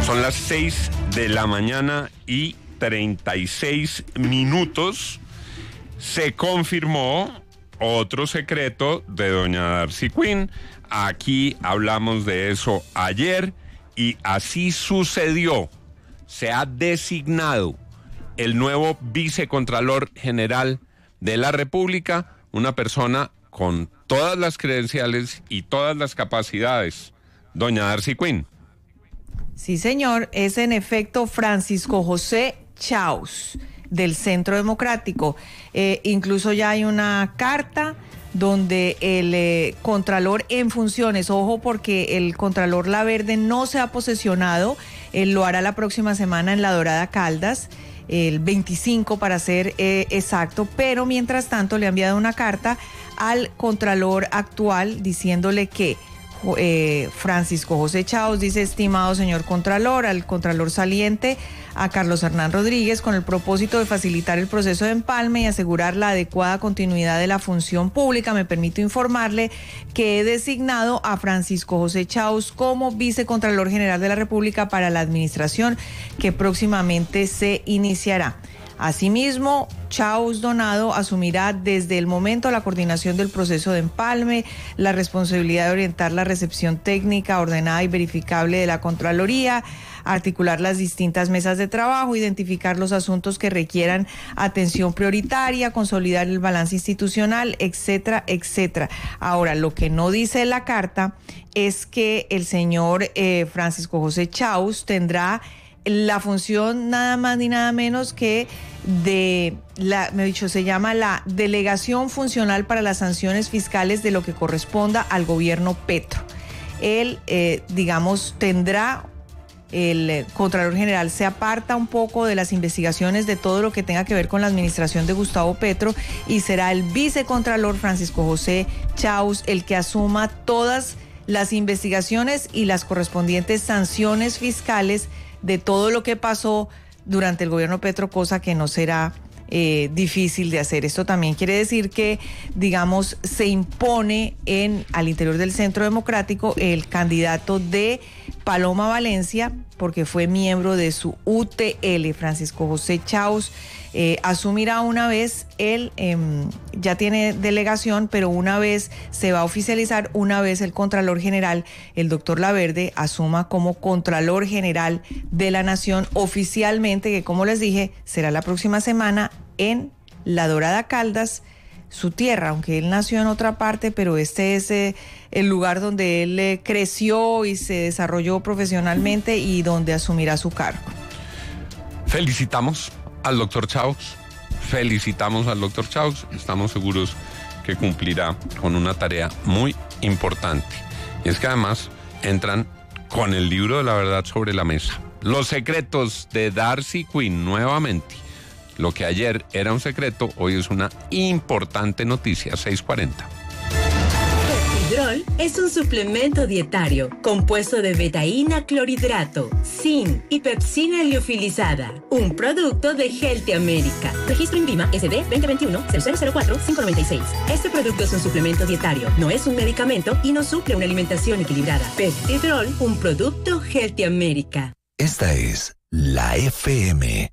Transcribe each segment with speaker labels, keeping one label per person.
Speaker 1: Son las 6 de la mañana y 36 minutos. Se confirmó otro secreto de doña Darcy Quinn. Aquí hablamos de eso ayer y así sucedió. Se ha designado el nuevo vicecontralor general de la República, una persona con todas las credenciales y todas las capacidades, doña Darcy Quinn.
Speaker 2: Sí, señor, es en efecto Francisco José Chaus, del Centro Democrático. Incluso ya hay una carta donde el contralor en funciones, ojo porque el contralor Laverde no se ha posesionado, él lo hará la próxima semana en La Dorada Caldas, el 25 para ser exacto, pero mientras tanto le ha enviado una carta al contralor actual diciéndole que Francisco José Chaus dice: estimado señor contralor, al contralor saliente, a Carlos Hernán Rodríguez, con el propósito de facilitar el proceso de empalme y asegurar la adecuada continuidad de la función pública, me permito informarle que he designado a Francisco José Chaus como vicecontralor general de la República para la administración que próximamente se iniciará. Asimismo, Chaus Donado asumirá desde el momento la coordinación del proceso de empalme, la responsabilidad de orientar la recepción técnica ordenada y verificable de la Contraloría, articular las distintas mesas de trabajo, identificar los asuntos que requieran atención prioritaria, consolidar el balance institucional, etcétera, etcétera. Ahora, lo que no dice la carta es que el señor Francisco José Chaus tendrá la función nada más ni nada menos que se llama la Delegación Funcional para las Sanciones Fiscales de lo que corresponda al gobierno Petro. Él, tendrá, el Contralor General se aparta un poco de las investigaciones de todo lo que tenga que ver con la administración de Gustavo Petro y será el vicecontralor Francisco José Chaus el que asuma todas las investigaciones y las correspondientes sanciones fiscales de todo lo que pasó durante el gobierno Petro, cosa que no será difícil de hacer. Esto también quiere decir que, se impone al interior del Centro Democrático el candidato de Paloma Valencia, porque fue miembro de su UTL, Francisco José Chaus. Asumirá una vez, él ya tiene delegación, pero una vez se va a oficializar, una vez el Contralor General, el doctor Laverde, asuma como Contralor General de la Nación oficialmente, que como les dije, será la próxima semana en La Dorada Caldas, su tierra, aunque él nació en otra parte, pero este es el lugar donde él creció y se desarrolló profesionalmente y donde asumirá su cargo.
Speaker 1: Felicitamos al doctor Chaus, estamos seguros que cumplirá con una tarea muy importante. Y es que además entran con el libro de la verdad sobre la mesa. Los secretos de Darcy Quinn nuevamente. Lo que ayer era un secreto, hoy es una importante noticia. 6:40.
Speaker 3: Peptidrol es un suplemento dietario compuesto de betaína clorhidrato, zinc y pepsina liofilizada. Un producto de Healthy America. Registro INVIMA SD 2021-0004-596. Este producto es un suplemento dietario, no es un medicamento y no suple una alimentación equilibrada. Peptidrol, un producto Healthy America.
Speaker 4: Esta es la FM.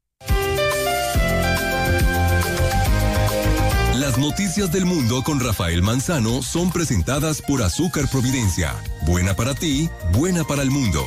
Speaker 4: Las noticias del mundo con Rafael Manzano son presentadas por Azúcar Providencia. Buena para ti, buena para el mundo.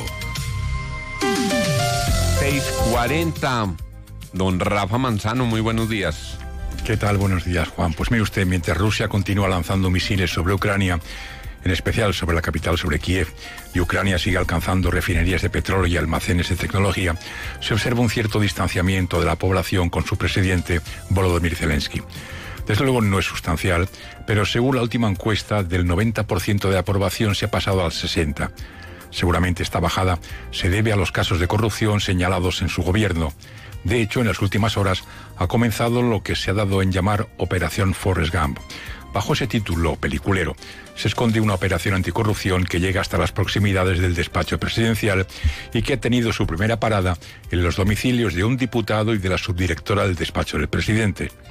Speaker 1: 6:40. Don Rafa Manzano, muy buenos días.
Speaker 5: ¿Qué tal? Buenos días, Juan. Pues mire usted, mientras Rusia continúa lanzando misiles sobre Ucrania, en especial sobre la capital, sobre Kiev, y Ucrania sigue alcanzando refinerías de petróleo y almacenes de tecnología, se observa un cierto distanciamiento de la población con su presidente, Volodymyr Zelensky. Desde luego no es sustancial, pero según la última encuesta, del 90% de aprobación se ha pasado al 60%. Seguramente esta bajada se debe a los casos de corrupción señalados en su gobierno. De hecho, en las últimas horas ha comenzado lo que se ha dado en llamar Operación Forrest Gump. Bajo ese título peliculero se esconde una operación anticorrupción que llega hasta las proximidades del despacho presidencial y que ha tenido su primera parada en los domicilios de un diputado y de la subdirectora del despacho del presidente.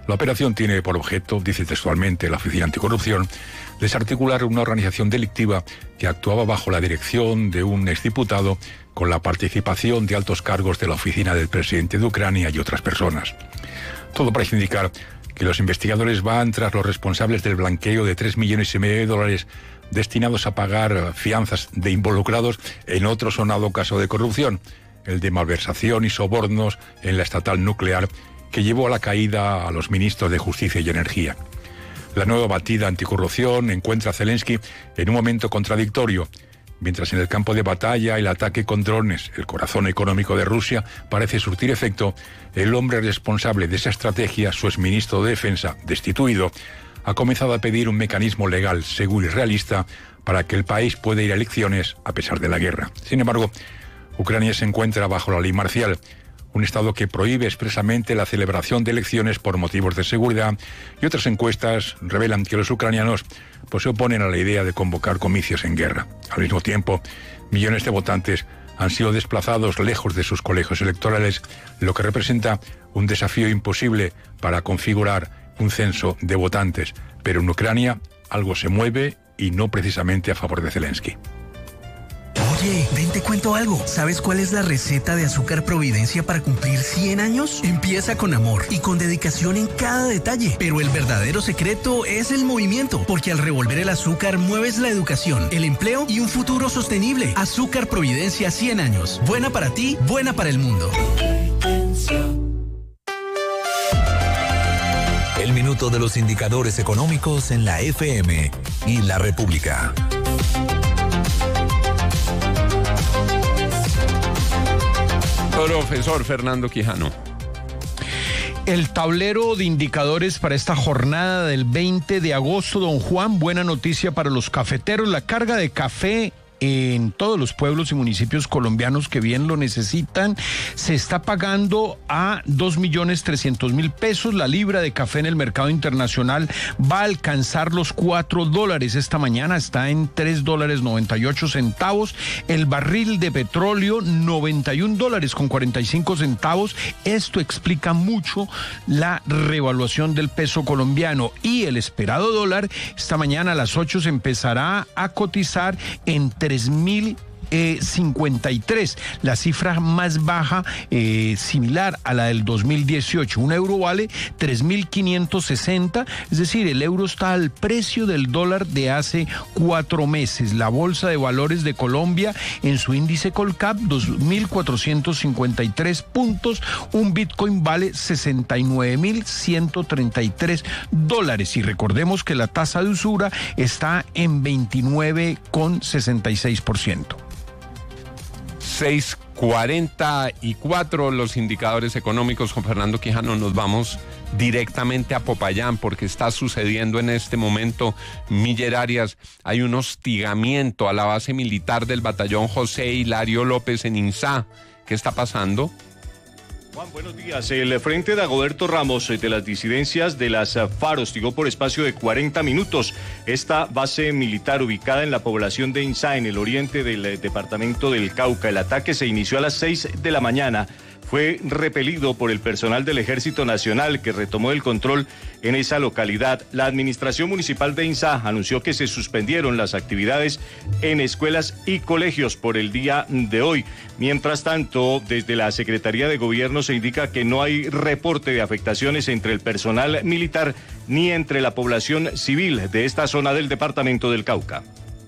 Speaker 5: La operación tiene por objeto, dice textualmente la Oficina Anticorrupción, desarticular una organización delictiva que actuaba bajo la dirección de un exdiputado con la participación de altos cargos de la oficina del presidente de Ucrania y otras personas. Todo parece indicar que los investigadores van tras los responsables del blanqueo de $3,5 millones destinados a pagar fianzas de involucrados en otro sonado caso de corrupción, el de malversación y sobornos en la estatal nuclear que llevó a la caída a los ministros de Justicia y Energía. La nueva batida anticorrupción encuentra a Zelensky en un momento contradictorio. Mientras en el campo de batalla el ataque con drones, el corazón económico de Rusia, parece surtir efecto, el hombre responsable de esa estrategia, su exministro de Defensa, destituido, ha comenzado a pedir un mecanismo legal, seguro y realista para que el país pueda ir a elecciones a pesar de la guerra. Sin embargo, Ucrania se encuentra bajo la ley marcial, un Estado que prohíbe expresamente la celebración de elecciones por motivos de seguridad, y otras encuestas revelan que los ucranianos se oponen a la idea de convocar comicios en guerra. Al mismo tiempo, millones de votantes han sido desplazados lejos de sus colegios electorales, lo que representa un desafío imposible para configurar un censo de votantes. Pero en Ucrania algo se mueve y no precisamente a favor de Zelensky.
Speaker 6: Oye, ven te cuento algo. ¿Sabes cuál es la receta de Azúcar Providencia para cumplir 100 años? Empieza con amor y con dedicación en cada detalle. Pero el verdadero secreto es el movimiento, porque al revolver el azúcar mueves la educación, el empleo y un futuro sostenible. Azúcar Providencia 100 años. Buena para ti, buena para el mundo.
Speaker 7: El minuto de los indicadores económicos en la FM y la República.
Speaker 1: Profesor Fernando Quijano.
Speaker 8: El tablero de indicadores para esta jornada del 20 de agosto, don Juan, buena noticia para los cafeteros. La carga de café en todos los pueblos y municipios colombianos que bien lo necesitan se está pagando a 2.300.000 pesos. La libra de café en el mercado internacional va a alcanzar los $4. Esta mañana está en $3.98. El barril de petróleo $91.45. Esto explica mucho la revaluación del peso colombiano, y el esperado dólar esta mañana a las 8 se empezará a cotizar en 3.053, la cifra más baja, similar a la del 2018. Un euro vale 3.560, es decir, el euro está al precio del dólar de hace 4 meses. La Bolsa de Valores de Colombia en su índice Colcap, 2.453 puntos. Un Bitcoin vale $69.133. Y recordemos que la tasa de usura está en 29,66%.
Speaker 1: 6:44 los indicadores económicos. Con Fernando Quijano nos vamos directamente a Popayán, porque está sucediendo en este momento, Miller Arias, hay un hostigamiento a la base militar del batallón José Hilario López en Insá. ¿Qué está pasando?
Speaker 9: Juan, buenos días. El Frente Dagoberto Ramos de las disidencias de las FARC hostigó por espacio de 40 minutos esta base militar ubicada en la población de Insá, en el oriente del departamento del Cauca. El ataque se inició a las 6 de la mañana. Fue repelido por el personal del Ejército Nacional, que retomó el control en esa localidad. La administración municipal de Insá anunció que se suspendieron las actividades en escuelas y colegios por el día de hoy. Mientras tanto, desde la Secretaría de Gobierno se indica que no hay reporte de afectaciones entre el personal militar ni entre la población civil de esta zona del departamento del Cauca.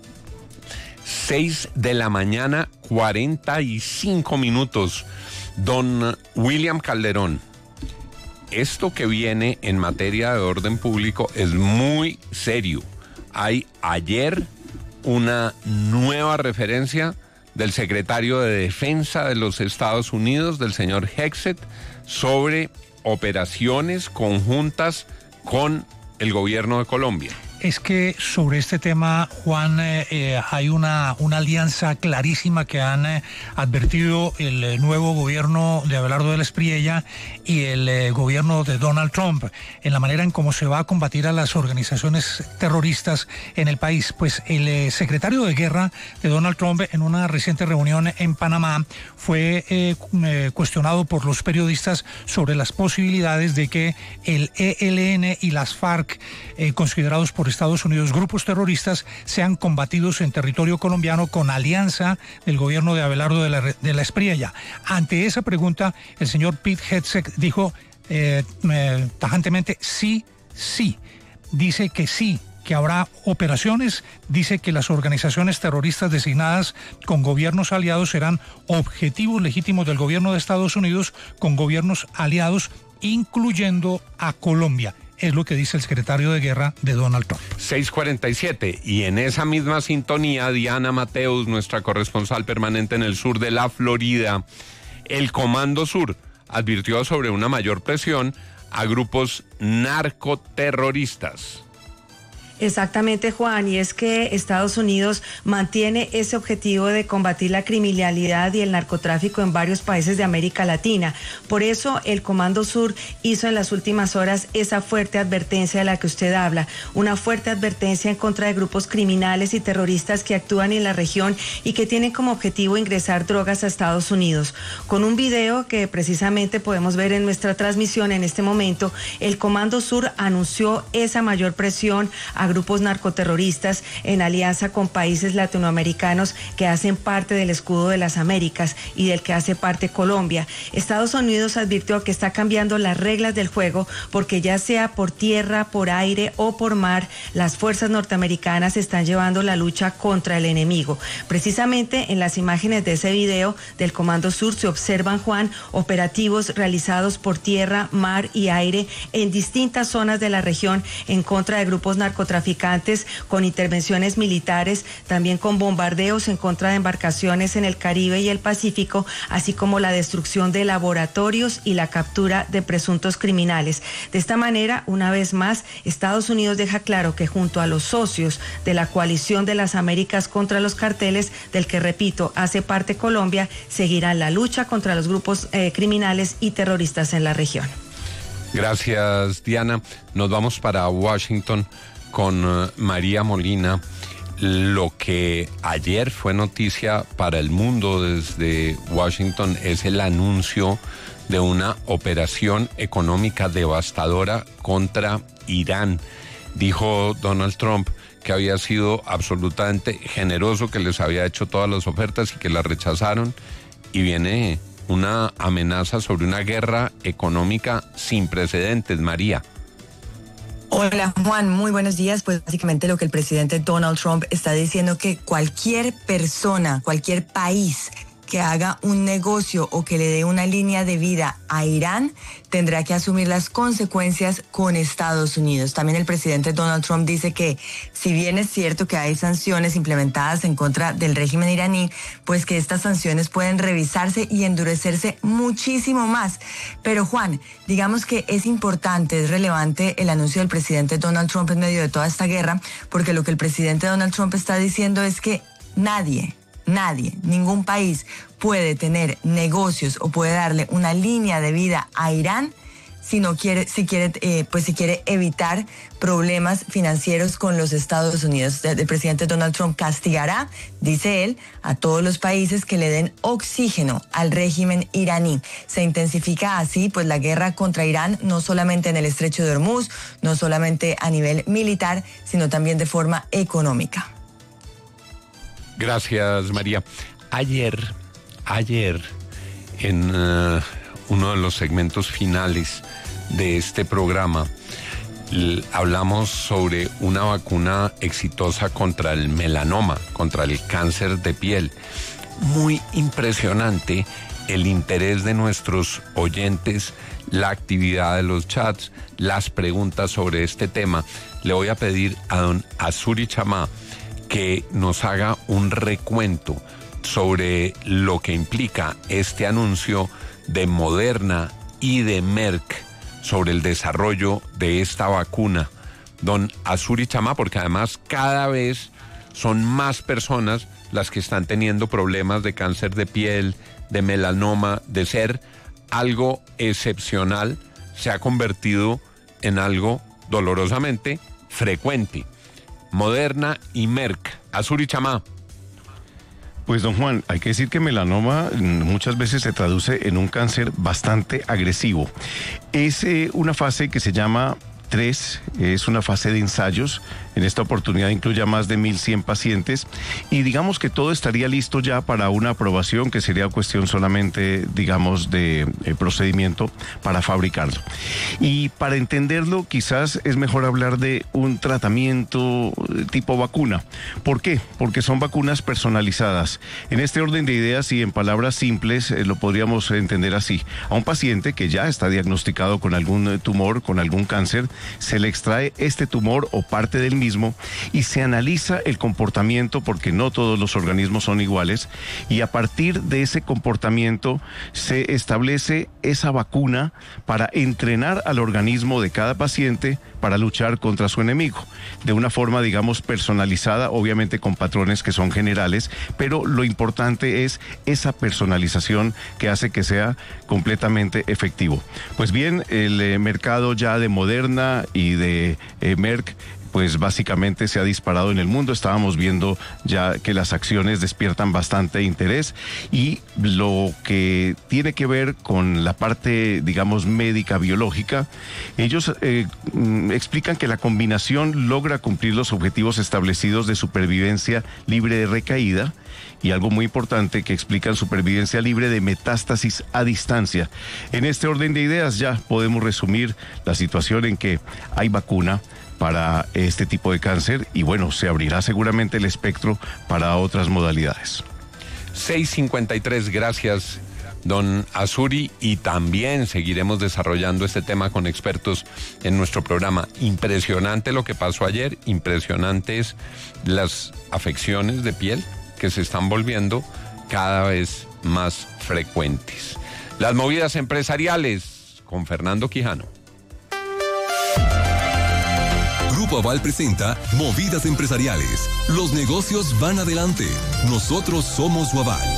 Speaker 1: 6 de la mañana, 45 minutos. Don William Calderón, esto que viene en materia de orden público es muy serio. Hay ayer una nueva referencia del secretario de Defensa de los Estados Unidos, del señor Hexet, sobre operaciones conjuntas con el gobierno de Colombia.
Speaker 10: es que sobre este tema, Juan, hay una alianza clarísima que han advertido el nuevo gobierno de Abelardo de la Espriella y el gobierno de Donald Trump en la manera en cómo se va a combatir a las organizaciones terroristas en el país. Pues el secretario de Guerra de Donald Trump en una reciente reunión en Panamá fue cuestionado por los periodistas sobre las posibilidades de que el ELN y las FARC, considerados por Estados Unidos grupos terroristas, sean combatidos en territorio colombiano con alianza del gobierno de Abelardo de la Espriella. Ante esa pregunta, el señor Pete Hegseth dijo tajantemente sí. Dice que sí, que habrá operaciones, dice que las organizaciones terroristas designadas con gobiernos aliados serán objetivos legítimos del gobierno de Estados Unidos con gobiernos aliados, incluyendo a Colombia. Es lo que dice el secretario de Guerra de Donald Trump.
Speaker 1: 6:47, y en esa misma sintonía, Diana Mateus, nuestra corresponsal permanente en el sur de la Florida, el Comando Sur advirtió sobre una mayor presión a grupos narcoterroristas.
Speaker 11: Exactamente, Juan, y es que Estados Unidos mantiene ese objetivo de combatir la criminalidad y el narcotráfico en varios países de América Latina. Por eso el Comando Sur hizo en las últimas horas esa fuerte advertencia de la que usted habla, una fuerte advertencia en contra de grupos criminales y terroristas que actúan en la región y que tienen como objetivo ingresar drogas a Estados Unidos. Con un video que precisamente podemos ver en nuestra transmisión en este momento, el Comando Sur anunció esa mayor presión a grupos narcoterroristas en alianza con países latinoamericanos que hacen parte del escudo de las Américas y del que hace parte Colombia. Estados Unidos advirtió que está cambiando las reglas del juego porque ya sea por tierra, por aire o por mar, las fuerzas norteamericanas están llevando la lucha contra el enemigo. Precisamente en las imágenes de ese video del Comando Sur se observan, Juan, operativos realizados por tierra, mar y aire en distintas zonas de la región en contra de grupos narcotraficantes, con intervenciones militares, también con bombardeos en contra de embarcaciones en el Caribe y el Pacífico, así como la destrucción de laboratorios y la captura de presuntos criminales. De esta manera, una vez más, Estados Unidos deja claro que junto a los socios de la coalición de las Américas contra los carteles, del que, repito, hace parte Colombia, seguirán la lucha contra los grupos criminales y terroristas en la región.
Speaker 1: Gracias, Diana. Nos vamos para Washington con María Molina. Lo que ayer fue noticia para el mundo desde Washington es el anuncio de una operación económica devastadora contra Irán. Dijo Donald Trump que había sido absolutamente generoso, que les había hecho todas las ofertas y que las rechazaron, y viene una amenaza sobre una guerra económica sin precedentes. María.
Speaker 12: Hola, Juan, muy buenos días. Pues básicamente lo que el presidente Donald Trump está diciendo, que cualquier persona, cualquier país que haga un negocio o que le dé una línea de vida a Irán tendrá que asumir las consecuencias con Estados Unidos. También el presidente Donald Trump dice que si bien es cierto que hay sanciones implementadas en contra del régimen iraní, pues que estas sanciones pueden revisarse y endurecerse muchísimo más. Pero Juan, digamos que es importante, es relevante el anuncio del presidente Donald Trump en medio de toda esta guerra, porque lo que el presidente Donald Trump está diciendo es que nadie, ningún país puede tener negocios o puede darle una línea de vida a Irán si quiere evitar problemas financieros con los Estados Unidos. El presidente Donald Trump castigará, dice él, a todos los países que le den oxígeno al régimen iraní. Se intensifica así pues la guerra contra Irán, no solamente en el estrecho de Hormuz, no solamente a nivel militar, sino también de forma económica.
Speaker 1: Gracias, María. Ayer, en uno de los segmentos finales de este programa, hablamos sobre una vacuna exitosa contra el melanoma, contra el cáncer de piel. Muy impresionante el interés de nuestros oyentes, la actividad de los chats, las preguntas sobre este tema. Le voy a pedir a don Azuri Chamá que nos haga un recuento sobre lo que implica este anuncio de Moderna y de Merck sobre el desarrollo de esta vacuna don Azuri Chamá, porque además cada vez son más personas las que están teniendo problemas de cáncer de piel, de melanoma, de ser algo excepcional, se ha convertido en algo dolorosamente frecuente. Moderna y Merck. Azuri Chamá.
Speaker 13: Pues don Juan, hay que decir que melanoma muchas veces se traduce en un cáncer bastante agresivo. Es una fase que se llama 3, es una fase de ensayos. En esta oportunidad incluye a más de 1.100 pacientes y digamos que todo estaría listo ya para una aprobación, que sería cuestión solamente, digamos, de procedimiento para fabricarlo. Y para entenderlo, quizás es mejor hablar de un tratamiento tipo vacuna. ¿Por qué? Porque son vacunas personalizadas. En este orden de ideas y en palabras simples, lo podríamos entender así. A un paciente que ya está diagnosticado con algún tumor, con algún cáncer, se le extrae este tumor o parte del mismo y se analiza el comportamiento, porque no todos los organismos son iguales, y a partir de ese comportamiento se establece esa vacuna para entrenar al organismo de cada paciente para luchar contra su enemigo, de una forma, digamos, personalizada, obviamente con patrones que son generales, pero lo importante es esa personalización que hace que sea completamente efectivo. Pues bien, el mercado ya de Moderna y de Merck pues básicamente se ha disparado en el mundo. Estábamos viendo ya que las acciones despiertan bastante interés, y lo que tiene que ver con la parte, digamos, médica, biológica, ellos explican que la combinación logra cumplir los objetivos establecidos de supervivencia libre de recaída, y algo muy importante que explican, supervivencia libre de metástasis a distancia. En este orden de ideas ya podemos resumir la situación en que hay vacuna para este tipo de cáncer y bueno, se abrirá seguramente el espectro para otras modalidades.
Speaker 1: 6:53, gracias don Azuri, y también seguiremos desarrollando este tema con expertos en nuestro programa. Impresionante lo que pasó ayer, impresionantes las afecciones de piel que se están volviendo cada vez más frecuentes. Las movidas empresariales con Fernando Quijano.
Speaker 4: Grupo Aval presenta Movidas Empresariales. Los negocios van adelante. Nosotros somos su aval.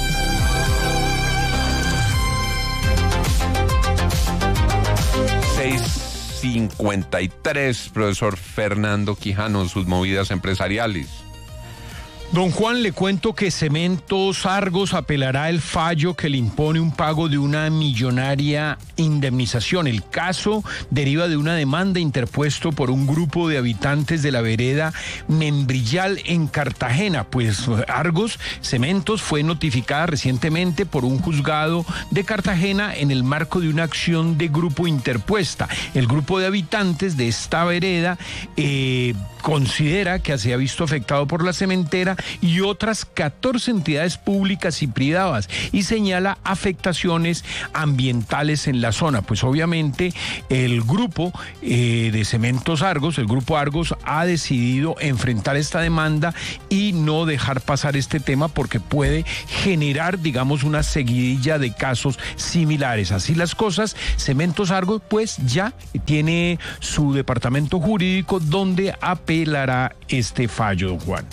Speaker 1: $6:53, profesor Fernando Quijano, sus movidas empresariales.
Speaker 8: Don Juan, le cuento que Cementos Argos apelará el fallo que le impone un pago de una millonaria indemnización. El caso deriva de una demanda interpuesto por un grupo de habitantes de la vereda Membrillal en Cartagena. Pues Argos Cementos fue notificada recientemente por un juzgado de Cartagena en el marco de una acción de grupo interpuesta. El grupo de habitantes de esta vereda considera que se ha visto afectado por la cementera y otras 14 entidades públicas y privadas, y señala afectaciones ambientales en la zona. Pues obviamente el grupo de Cementos Argos, el grupo Argos, ha decidido enfrentar esta demanda y no dejar pasar este tema, porque puede generar, digamos, una seguidilla de casos similares. Así las cosas, Cementos Argos pues ya tiene su departamento jurídico donde apelará este fallo, don Juan.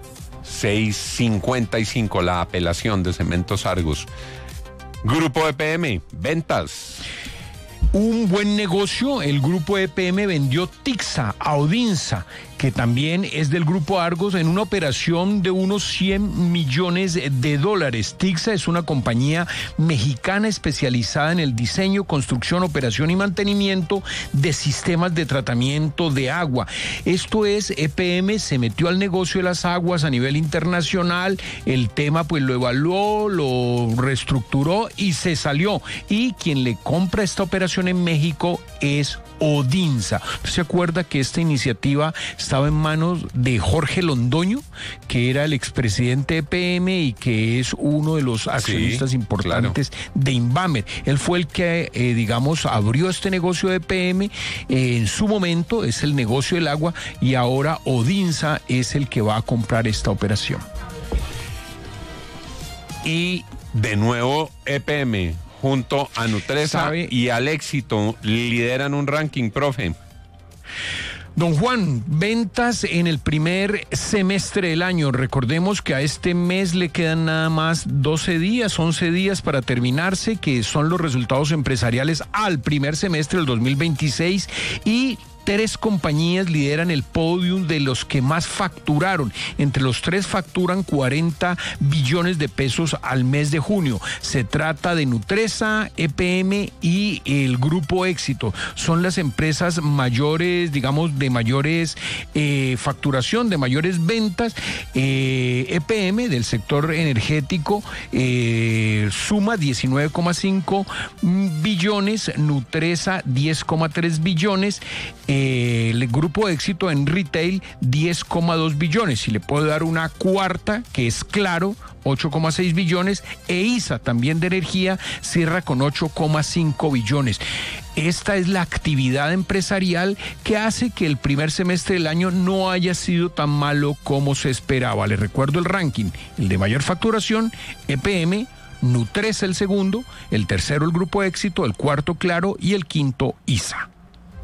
Speaker 1: 6:55, la apelación de Cementos Argos. Grupo EPM, ventas.
Speaker 8: Un buen negocio, el grupo EPM vendió Tixa a Odinsa, que también es del grupo Argos, en una operación de unos $100 millones. Tixa es una compañía mexicana especializada en el diseño, construcción, operación y mantenimiento de sistemas de tratamiento de agua. Esto es, EPM se metió al negocio de las aguas a nivel internacional, el tema pues lo evaluó, lo reestructuró y se salió. Y quien le compra esta operación en México es Odinsa. ¿Se acuerda que esta iniciativa estaba en manos de Jorge Londoño, que era el expresidente de EPM y que es uno de los accionistas importantes de Invamer? Él fue el que, digamos, abrió este negocio de EPM. En su momento es el negocio del agua, y ahora Odinsa es el que va a comprar esta operación.
Speaker 1: Y de nuevo EPM junto a Nutresa y al Éxito lideran un ranking, profe.
Speaker 8: Don Juan, ventas en el primer semestre del año. Recordemos que a este mes le quedan nada más 12 días, 11 días para terminarse, que son los resultados empresariales al primer semestre del 2026, y 3 compañías lideran el podium de los que más facturaron. Entre los 3 facturan 40 billones de pesos al mes de junio. Se trata de Nutresa, EPM y el Grupo Éxito. Son las empresas mayores, digamos, de mayores facturación, de mayores ventas. EPM del sector energético suma 19,5 billones, Nutresa 10,3 billones, el Grupo Éxito en retail 10,2 billones. Y le puedo dar una cuarta, que es Claro, 8,6 billones, e ISA, también de energía, cierra con 8,5 billones. Esta es la actividad empresarial que hace que el primer semestre del año no haya sido tan malo como se esperaba. Les recuerdo el ranking: el de mayor facturación, EPM, Nutresa el segundo, el tercero el Grupo Éxito, el cuarto Claro y el quinto ISA.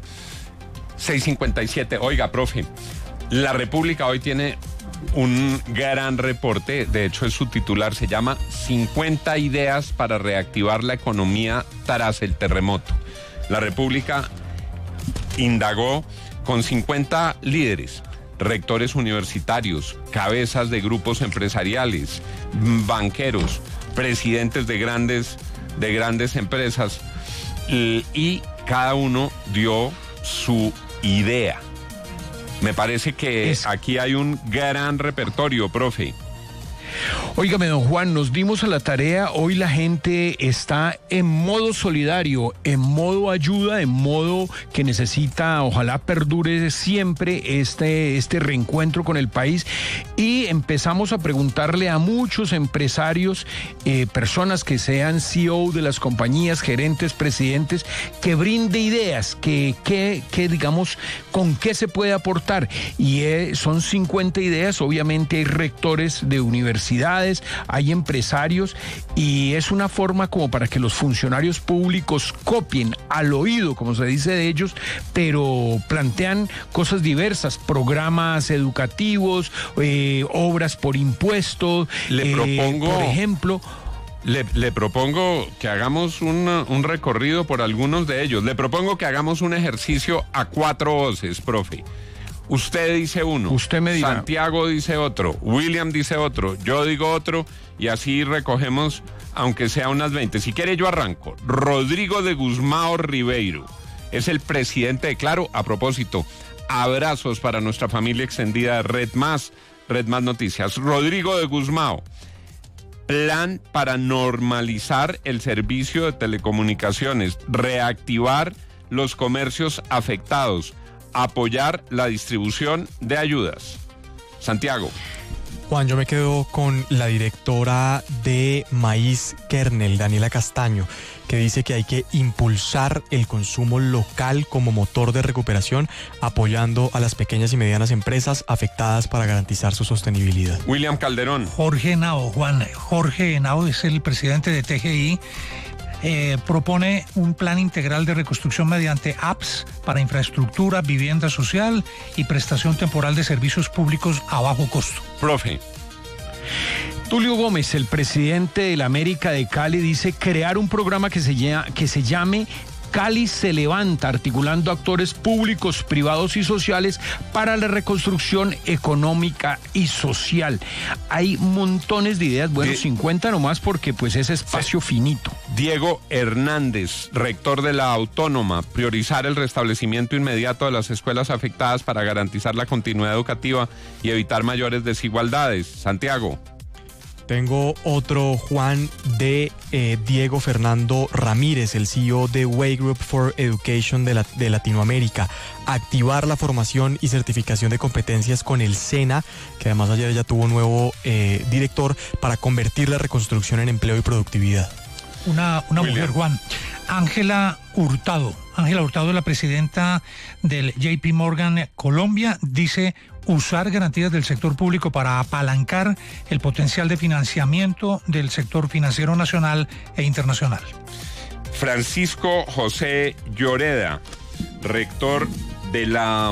Speaker 1: 6:57. Oiga, profe, La República hoy tiene un gran reporte. De hecho, es su titular, se llama 50 ideas para reactivar la economía tras el terremoto. La República indagó con 50 líderes, rectores universitarios, cabezas de grupos empresariales, banqueros, presidentes de grandes empresas, y cada uno dio su idea. Me parece que aquí hay un gran repertorio, profe.
Speaker 8: Óigame, don Juan, nos dimos a la tarea. Hoy la gente está en modo solidario, en modo ayuda, en modo que necesita, ojalá perdure siempre este reencuentro con el país. Y empezamos a preguntarle a muchos empresarios, personas que sean CEO de las compañías, gerentes, presidentes, que brinde ideas, que digamos, con qué se puede aportar. Y son 50 ideas. Obviamente hay rectores de universidades, hay empresarios, y es una forma como para que los funcionarios públicos copien al oído, como se dice de ellos, pero plantean cosas diversas, programas educativos, obras por impuestos. Por ejemplo,
Speaker 1: le propongo que hagamos un recorrido por algunos de ellos. Le propongo que hagamos un ejercicio a 4 voces, profe. Usted dice uno,
Speaker 8: usted me dirá.
Speaker 1: Santiago dice otro, William dice otro, yo digo otro, y así recogemos, aunque sea unas 20. Si quiere, yo arranco. Rodrigo de Guzmán Ribeiro es el presidente de Claro. A propósito, abrazos para nuestra familia extendida de Red Más Noticias. Rodrigo de Guzmán: plan para normalizar el servicio de telecomunicaciones, reactivar los comercios afectados, apoyar la distribución de ayudas. Santiago.
Speaker 14: Juan, yo me quedo con la directora de Maíz Kernel, Daniela Castaño, que dice que hay que impulsar el consumo local como motor de recuperación, apoyando a las pequeñas y medianas empresas afectadas para garantizar su sostenibilidad.
Speaker 1: William Calderón.
Speaker 10: Jorge Henao, Juan. Jorge Henao es el presidente de TGI. Propone un plan integral de reconstrucción mediante apps para infraestructura, vivienda social y prestación temporal de servicios públicos a bajo costo.
Speaker 1: Profe.
Speaker 8: Tulio Gómez, el presidente de la América de Cali, dice crear un programa que se llame Cali se levanta, articulando actores públicos, privados y sociales para la reconstrucción económica y social. Hay montones de ideas, 50 nomás, porque pues es espacio finito.
Speaker 1: Diego Hernández, rector de la Autónoma: priorizar el restablecimiento inmediato de las escuelas afectadas para garantizar la continuidad educativa y evitar mayores desigualdades. Santiago.
Speaker 14: Tengo otro, Juan, de Diego Fernando Ramírez, el CEO de Way Group for Education de Latinoamérica. Activar la formación y certificación de competencias con el SENA, que además ayer ya tuvo un nuevo director, para convertir la reconstrucción en empleo y productividad.
Speaker 10: Una mujer, Juan. Ángela Hurtado, la presidenta del JP Morgan Colombia, dice usar garantías del sector público para apalancar el potencial de financiamiento del sector financiero nacional e internacional.
Speaker 1: Francisco José Lloreda, rector de la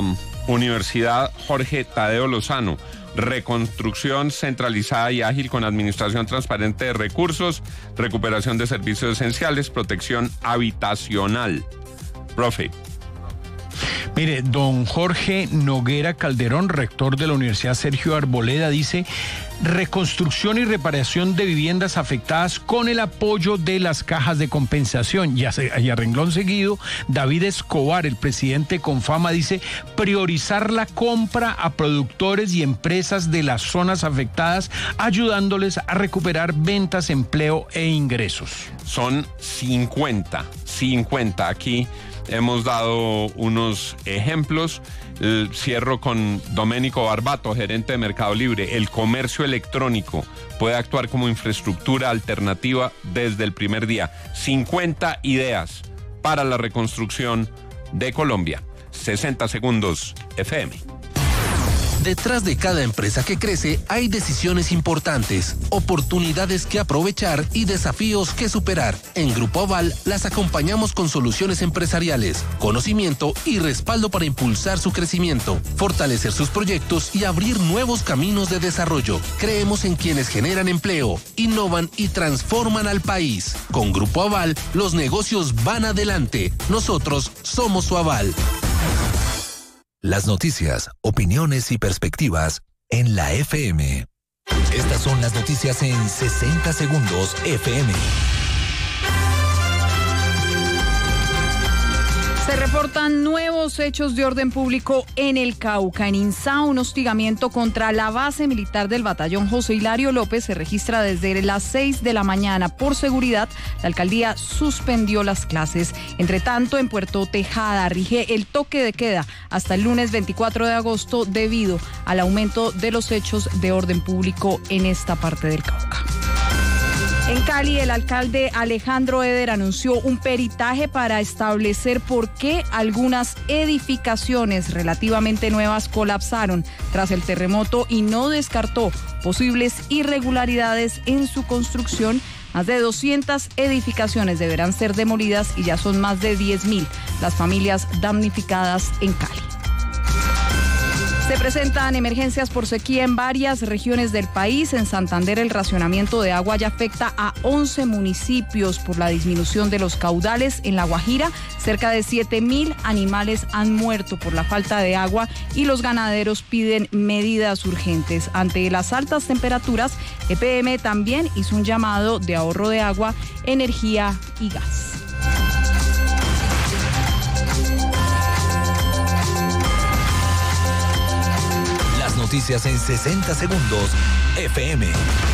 Speaker 1: Universidad Jorge Tadeo Lozano. Reconstrucción centralizada y ágil con administración transparente de recursos, recuperación de servicios esenciales, protección habitacional. Profe.
Speaker 8: Mire, don Jorge Noguera Calderón, rector de la Universidad Sergio Arboleda, dice: reconstrucción y reparación de viviendas afectadas con el apoyo de las cajas de compensación. Y a renglón seguido, David Escobar, el presidente Confama, dice: priorizar la compra a productores y empresas de las zonas afectadas, ayudándoles a recuperar ventas, empleo e ingresos.
Speaker 1: Son 50 aquí. Hemos dado unos ejemplos. Cierro con Doménico Barbato, gerente de Mercado Libre. El comercio electrónico puede actuar como infraestructura alternativa desde el primer día. 50 ideas para la reconstrucción de Colombia. 60 segundos FM.
Speaker 15: Detrás de cada empresa que crece hay decisiones importantes, oportunidades que aprovechar y desafíos que superar. En Grupo Aval las acompañamos con soluciones empresariales, conocimiento y respaldo para impulsar su crecimiento, fortalecer sus proyectos y abrir nuevos caminos de desarrollo. Creemos en quienes generan empleo, innovan y transforman al país. Con Grupo Aval los negocios van adelante. Nosotros somos su aval.
Speaker 7: Las noticias, opiniones y perspectivas en la FM. Estas son las noticias en 60 segundos FM.
Speaker 16: Se reportan nuevos hechos de orden público en el Cauca. En Insá, un hostigamiento contra la base militar del batallón José Hilario López se registra desde las 6 de la mañana. Por seguridad, la alcaldía suspendió las clases. Entre tanto, en Puerto Tejada rige el toque de queda hasta el lunes 24 de agosto debido al aumento de los hechos de orden público en esta parte del Cauca. En Cali, el alcalde Alejandro Eder anunció un peritaje para establecer por qué algunas edificaciones relativamente nuevas colapsaron tras el terremoto y no descartó posibles irregularidades en su construcción. Más de 200 edificaciones deberán ser demolidas y ya son más de 10.000 las familias damnificadas en Cali. Se presentan emergencias por sequía en varias regiones del país. En Santander, el racionamiento de agua ya afecta a 11 municipios por la disminución de los caudales. En La Guajira, cerca de 7.000 animales han muerto por la falta de agua y los ganaderos piden medidas urgentes. Ante las altas temperaturas, EPM también hizo un llamado de ahorro de agua, energía y gas.
Speaker 7: Noticias en 60 segundos FM.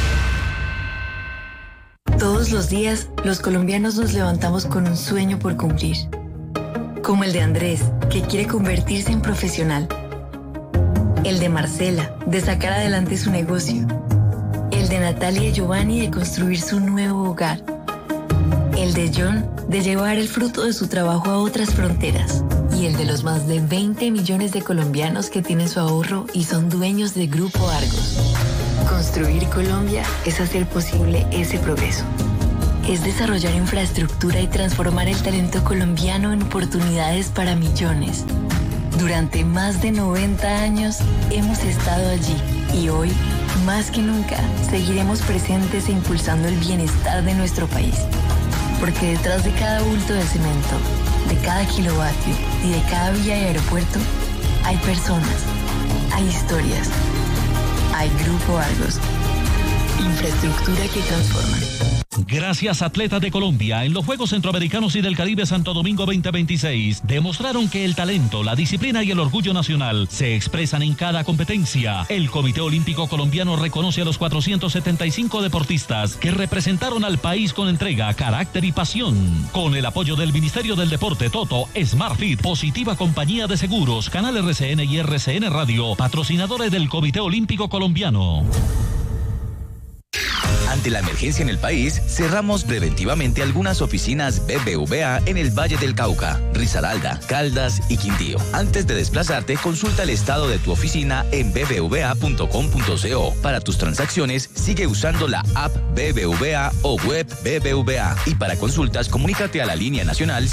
Speaker 12: Todos los días, los colombianos nos levantamos con un sueño por cumplir. Como el de Andrés, que quiere convertirse en profesional. El de Marcela, de sacar adelante su negocio. El de Natalia y Giovanni, de construir su nuevo hogar. El de John, de llevar el fruto de su trabajo a otras fronteras. Y el de los más de 20 millones de colombianos que tienen su ahorro y son dueños de Grupo Argos. Construir Colombia es hacer posible ese progreso. Es desarrollar infraestructura y transformar el talento colombiano en oportunidades para millones. Durante más de 90 años hemos estado allí y hoy, más que nunca, seguiremos presentes e impulsando el bienestar de nuestro país. Porque detrás de cada bulto de cemento, de cada kilovatio y de cada vía y aeropuerto, hay personas, hay historias, hay Grupo Argos. Infraestructura que transforma.
Speaker 17: Gracias, atletas de Colombia, en los Juegos Centroamericanos y del Caribe Santo Domingo 2026, demostraron que el talento, la disciplina y el orgullo nacional se expresan en cada competencia. El Comité Olímpico Colombiano reconoce a los 475 deportistas que representaron al país con entrega, carácter y pasión. Con el apoyo del Ministerio del Deporte, Toto, SmartFit, Positiva Compañía de Seguros, Canal RCN y RCN Radio, patrocinadores del Comité Olímpico Colombiano.
Speaker 18: Ante la emergencia en el país, cerramos preventivamente algunas oficinas BBVA en el Valle del Cauca, Risaralda, Caldas y Quindío. Antes de desplazarte, consulta el estado de tu oficina en bbva.com.co. Para tus transacciones, sigue usando la app BBVA o web BBVA. Y para consultas, comunícate a la línea nacional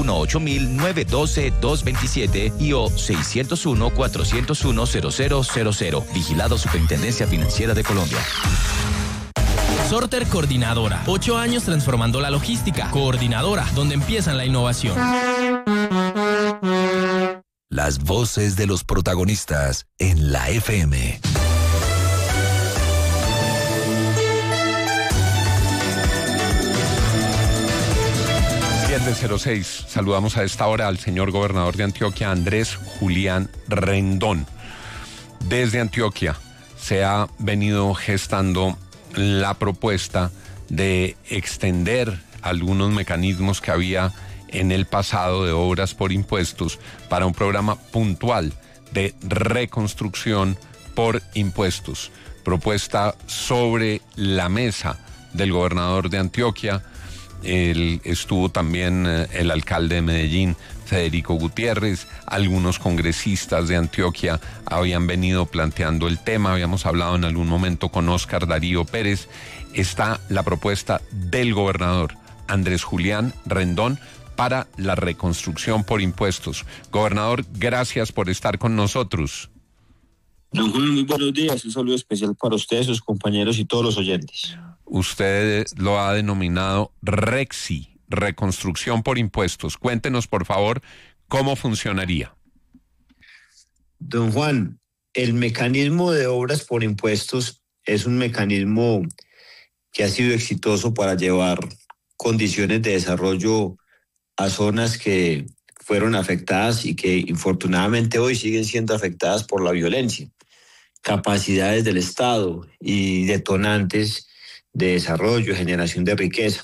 Speaker 18: 018-912-227 y o 601-401-0000. Vigilado Superintendencia Financiera de Colombia.
Speaker 19: Sorter Coordinadora. 8 años transformando la logística. Coordinadora, donde empiezan la innovación.
Speaker 7: Las voces de los protagonistas en la FM.
Speaker 1: De 06. Saludamos a esta hora al señor gobernador de Antioquia, Andrés Julián Rendón. Desde Antioquia se ha venido gestando la propuesta de extender algunos mecanismos que había en el pasado de obras por impuestos para un programa puntual de reconstrucción por impuestos. Propuesta sobre la mesa del gobernador de Antioquia. Estuvo también el alcalde de Medellín, Federico Gutiérrez. Algunos congresistas de Antioquia habían venido planteando el tema. Habíamos hablado en algún momento con Óscar Darío Pérez. Está la propuesta del gobernador Andrés Julián Rendón para la reconstrucción por impuestos. Gobernador, gracias por estar con nosotros.
Speaker 20: Don Juan, muy buenos días. Un saludo especial para ustedes, sus compañeros y todos los oyentes.
Speaker 1: Usted lo ha denominado REXI, reconstrucción por impuestos. Cuéntenos, por favor, cómo funcionaría.
Speaker 20: Don Juan, el mecanismo de obras por impuestos es un mecanismo que ha sido exitoso para llevar condiciones de desarrollo a zonas que fueron afectadas y que infortunadamente hoy siguen siendo afectadas por la violencia. Capacidades del Estado y detonantes de desarrollo, generación de riqueza.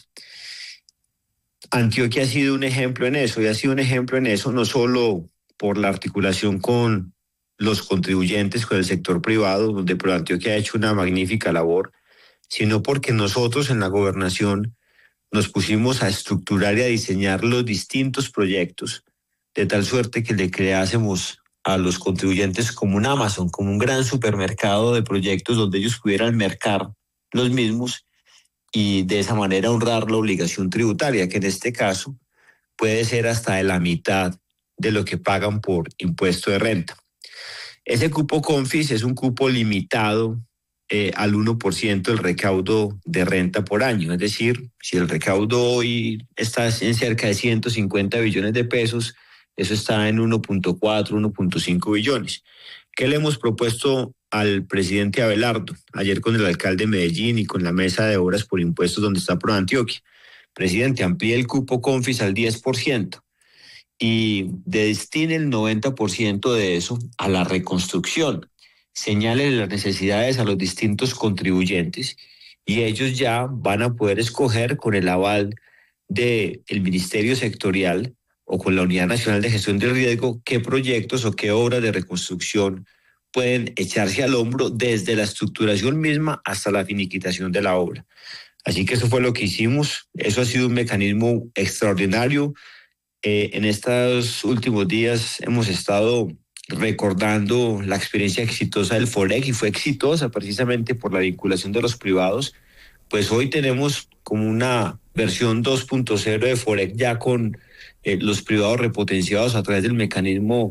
Speaker 20: Antioquia ha sido un ejemplo en eso, y ha sido un ejemplo en eso no solo por la articulación con los contribuyentes, con el sector privado, donde ProAntioquia ha hecho una magnífica labor, sino porque nosotros en la gobernación nos pusimos a estructurar y a diseñar los distintos proyectos, de tal suerte que le creásemos a los contribuyentes como un Amazon, como un gran supermercado de proyectos donde ellos pudieran mercar los mismos y de esa manera honrar la obligación tributaria, que en este caso puede ser hasta de la mitad de lo que pagan por impuesto de renta. Ese cupo CONFIS es un cupo limitado al 1% del recaudo de renta por año. Es decir, si el recaudo hoy está en cerca de 150 billones de pesos, eso está en 1.4, 1.5 billones. ¿Qué le hemos propuesto al presidente Abelardo ayer con el alcalde de Medellín y con la mesa de obras por impuestos donde está ProAntioquia? Presidente, amplíe el cupo CONFIS al 10% y destine el 90% de eso a la reconstrucción. Señale las necesidades a los distintos contribuyentes y ellos ya van a poder escoger con el aval del Ministerio Sectorial o con la Unidad Nacional de Gestión del Riesgo qué proyectos o qué obras de reconstrucción pueden echarse al hombro desde la estructuración misma hasta la finiquitación de la obra. Así que eso fue lo que hicimos. Eso ha sido un mecanismo extraordinario. En estos últimos días hemos estado recordando la experiencia exitosa del FOREC y fue exitosa precisamente por la vinculación de los privados. Pues hoy tenemos como una versión 2.0 de FOREC ya con los privados repotenciados a través del mecanismo